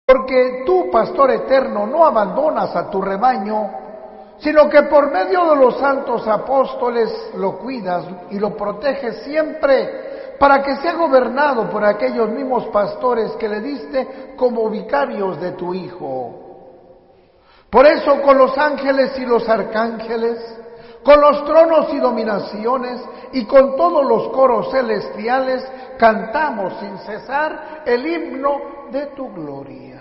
Porque tú, pastor eterno, no abandonas a tu rebaño, sino que por medio de los santos apóstoles lo cuidas y lo proteges siempre, para que sea gobernado por aquellos mismos pastores que le diste como vicarios de tu Hijo. Por eso con los ángeles y los arcángeles, con los tronos y dominaciones y con todos los coros celestiales, cantamos sin cesar el himno de tu gloria.